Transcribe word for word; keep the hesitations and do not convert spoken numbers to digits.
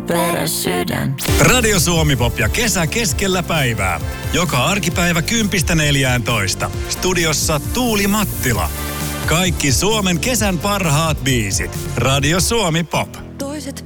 perä sydän. Radio Suomi Pop ja kesä keskellä päivää. Joka arkipäivä kympistä neljääntoista. Studiossa Tuuli Mattila. Kaikki Suomen kesän parhaat biisit. Radio Suomi Pop. Toiset